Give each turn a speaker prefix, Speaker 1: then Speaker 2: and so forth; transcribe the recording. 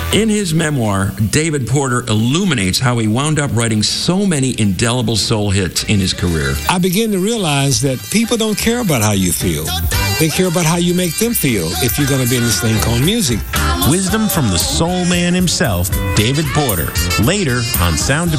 Speaker 1: In his memoir, David Porter illuminates how he wound up writing so many indelible soul hits in his career.
Speaker 2: I began to realize that people don't care about how you feel. They care about how you make them feel if you're going to be in this thing called music.
Speaker 3: Wisdom from the soul man himself, David Porter. Later on Sound